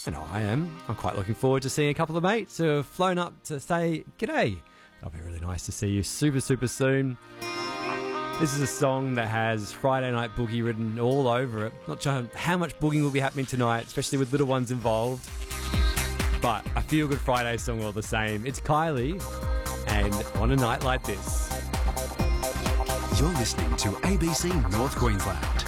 And I am. I'm quite looking forward to seeing a couple of mates who have flown up to say g'day. That'll be really nice to see you super, super soon. This is a song that has Friday Night Boogie written all over it. Not sure how much boogieing will be happening tonight, especially with little ones involved. But a feel-good Friday song all the same. It's Kylie, and On a Night Like This. You're listening to ABC North Queensland.